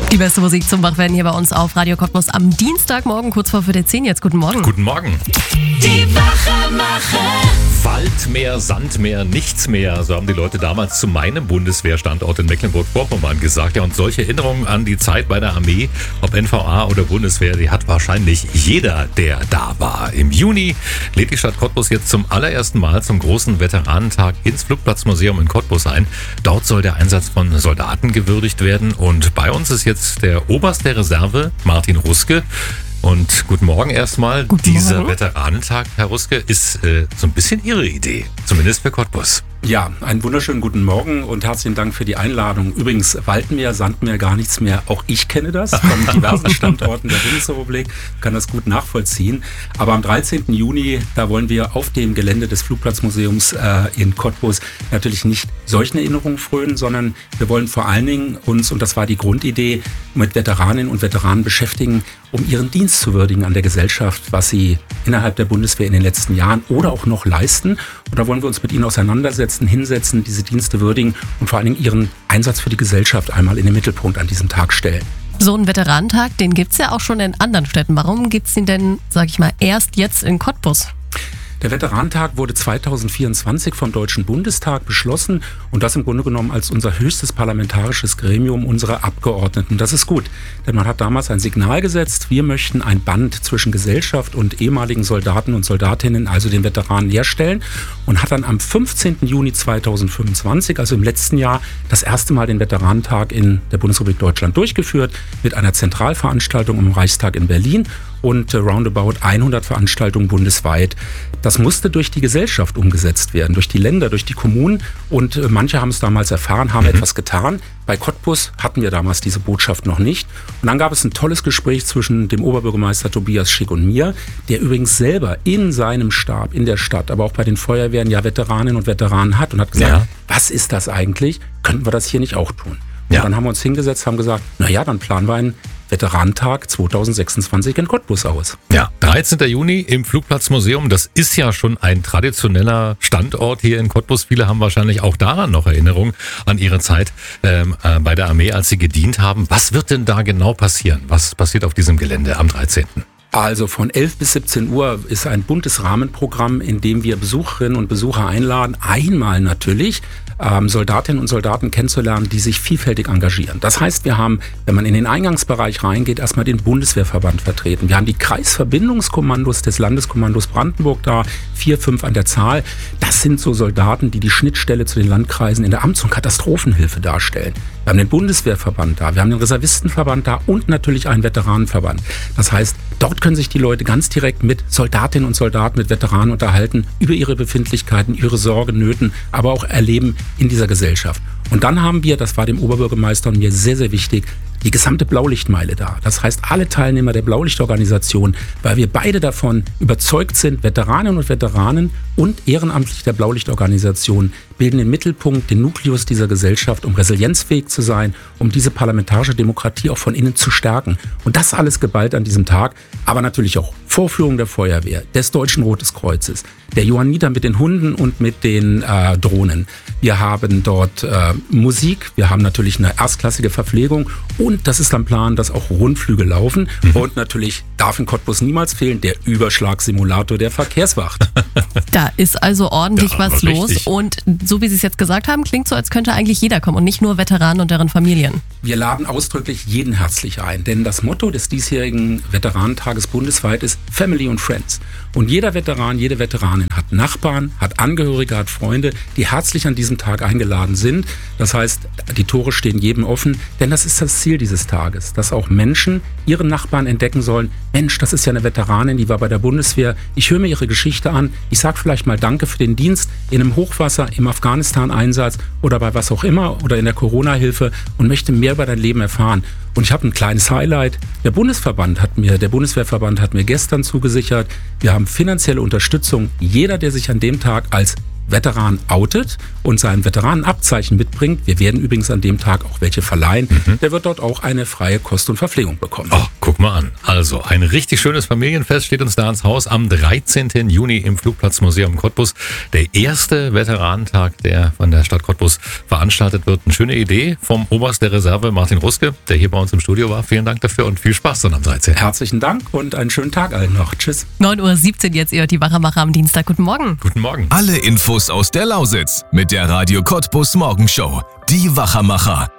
Die beste Musik zum Wachwerden hier bei uns auf Radio Cottbus am Dienstagmorgen, kurz vor 10 jetzt. Guten Morgen. Guten Morgen. Die Wachemacher. Waldmeer, Sandmeer, nichts mehr. So haben die Leute damals zu meinem Bundeswehrstandort in Mecklenburg-Vorpommern gesagt. Ja, und solche Erinnerungen an die Zeit bei der Armee, ob NVA oder Bundeswehr, die hat wahrscheinlich jeder, der da war. Im Juni lädt die Stadt Cottbus jetzt zum allerersten Mal zum großen Veteranentag ins Flugplatzmuseum in Cottbus ein. Dort soll der Einsatz von Soldaten gewürdigt werden. Und bei uns ist jetzt der Oberst der Reserve, Martin Ruske. Und guten Morgen erstmal. Dieser Veteranentag, Herr Ruske, ist so ein bisschen Ihre Idee, zumindest für Cottbus. Ja, einen wunderschönen guten Morgen und herzlichen Dank für die Einladung. Übrigens, Waldmeer, Sandmeer, gar nichts mehr. Auch ich kenne das von diversen Standorten der Bundesrepublik, kann das gut nachvollziehen. Aber am 13. Juni, da wollen wir auf dem Gelände des Flugplatzmuseums in Cottbus natürlich nicht solchen Erinnerungen frönen, sondern wir wollen vor allen Dingen uns, und das war die Grundidee, mit Veteraninnen und Veteranen beschäftigen, um ihren Dienst zu würdigen an der Gesellschaft, was sie innerhalb der Bundeswehr in den letzten Jahren oder auch noch leisten. Und da wollen wir uns mit ihnen auseinandersetzen, hinsetzen, diese Dienste würdigen und vor allen Dingen ihren Einsatz für die Gesellschaft einmal in den Mittelpunkt an diesem Tag stellen. So einen Veteranentag, den gibt's ja auch schon in anderen Städten. Warum gibt's den denn, sag ich mal, erst jetzt in Cottbus? Der Veteranentag wurde 2024 vom Deutschen Bundestag beschlossen und das im Grunde genommen als unser höchstes parlamentarisches Gremium unserer Abgeordneten. Das ist gut, denn man hat damals ein Signal gesetzt, wir möchten ein Band zwischen Gesellschaft und ehemaligen Soldaten und Soldatinnen, also den Veteranen, herstellen und hat dann am 15. Juni 2025, also im letzten Jahr, das erste Mal den Veteranentag in der Bundesrepublik Deutschland durchgeführt mit einer Zentralveranstaltung im Reichstag in Berlin und roundabout 100 Veranstaltungen bundesweit. Das musste durch die Gesellschaft umgesetzt werden, durch die Länder, durch die Kommunen und manche haben es damals erfahren, haben etwas getan. Bei Cottbus hatten wir damals diese Botschaft noch nicht. Und dann gab es ein tolles Gespräch zwischen dem Oberbürgermeister Tobias Schick und mir, der übrigens selber in seinem Stab, in der Stadt, aber auch bei den Feuerwehren ja Veteraninnen und Veteranen hat und hat gesagt, was ist das eigentlich? Könnten wir das hier nicht auch tun? Und dann haben wir uns hingesetzt, haben gesagt, naja, dann planen wir einen Veteranentag 2026 in Cottbus aus. Ja, 13. Juni im Flugplatzmuseum, das ist ja schon ein traditioneller Standort hier in Cottbus. Viele haben wahrscheinlich auch daran noch Erinnerungen an ihre Zeit bei der Armee, als sie gedient haben. Was wird denn da genau passieren? Was passiert auf diesem Gelände am 13.? Also von 11 bis 17 Uhr ist ein buntes Rahmenprogramm, in dem wir Besucherinnen und Besucher einladen. Einmal natürlich Soldatinnen und Soldaten kennenzulernen, die sich vielfältig engagieren. Das heißt, wir haben, wenn man in den Eingangsbereich reingeht, erstmal den Bundeswehrverband vertreten. Wir haben die Kreisverbindungskommandos des Landeskommandos Brandenburg da, 4, 5 an der Zahl. Das sind so Soldaten, die die Schnittstelle zu den Landkreisen in der Amts- und Katastrophenhilfe darstellen. Wir haben den Bundeswehrverband da, wir haben den Reservistenverband da und natürlich einen Veteranenverband. Das heißt, dort können sich die Leute ganz direkt mit Soldatinnen und Soldaten, mit Veteranen unterhalten, über ihre Befindlichkeiten, ihre Sorgen, Nöten, aber auch erleben in dieser Gesellschaft. Und dann haben wir, das war dem Oberbürgermeister und mir sehr, sehr wichtig, die gesamte Blaulichtmeile da. Das heißt, alle Teilnehmer der Blaulichtorganisation, weil wir beide davon überzeugt sind, Veteraninnen und Veteranen und ehrenamtlich der Blaulichtorganisation bilden den Mittelpunkt, den Nukleus dieser Gesellschaft, um resilienzfähig zu sein, um diese parlamentarische Demokratie auch von innen zu stärken. Und das alles geballt an diesem Tag, aber natürlich auch Vorführung der Feuerwehr, des Deutschen Rotes Kreuzes, der Johanniter mit den Hunden und mit den Drohnen. Wir haben dort Musik, wir haben natürlich eine erstklassige Verpflegung und das ist am Plan, dass auch Rundflüge laufen. Und natürlich darf in Cottbus niemals fehlen der Überschlagssimulator der Verkehrswacht. Da ist also ordentlich was los und so wie Sie es jetzt gesagt haben, klingt so, als könnte eigentlich jeder kommen und nicht nur Veteranen und deren Familien. Wir laden ausdrücklich jeden herzlich ein, denn das Motto des diesjährigen Veteranentages bundesweit ist Family und Friends. Und jeder Veteran, jede Veteranin hat Nachbarn, hat Angehörige, hat Freunde, die herzlich an diesem Tag eingeladen sind. Das heißt, die Tore stehen jedem offen, denn das ist das Ziel dieses Tages, dass auch Menschen ihren Nachbarn entdecken sollen, Mensch, das ist ja eine Veteranin, die war bei der Bundeswehr, ich höre mir ihre Geschichte an, ich sage vielleicht mal Danke für den Dienst in einem Hochwasser, im Afghanistan-Einsatz oder bei was auch immer oder in der Corona-Hilfe und möchte mehr über dein Leben erfahren. Und ich habe ein kleines Highlight. Der Bundeswehrverband hat mir gestern zugesichert, wir haben finanzielle Unterstützung. Jeder, der sich an dem Tag als Veteran outet und sein Veteranenabzeichen mitbringt, wir werden übrigens an dem Tag auch welche verleihen, der wird dort auch eine freie Kost und Verpflegung bekommen. Oh, cool. Guck mal an. Also, ein richtig schönes Familienfest steht uns da ans Haus am 13. Juni im Flugplatzmuseum Cottbus. Der erste Veteranentag, der von der Stadt Cottbus veranstaltet wird. Eine schöne Idee vom Oberst der Reserve Martin Ruske, der hier bei uns im Studio war. Vielen Dank dafür und viel Spaß dann am 13. Herzlichen Dank und einen schönen Tag allen noch. Tschüss. 9:17 Uhr jetzt, ihr hört die Wachermacher am Dienstag. Guten Morgen. Guten Morgen. Alle Infos aus der Lausitz mit der Radio Cottbus Morgenshow. Die Wachermacher.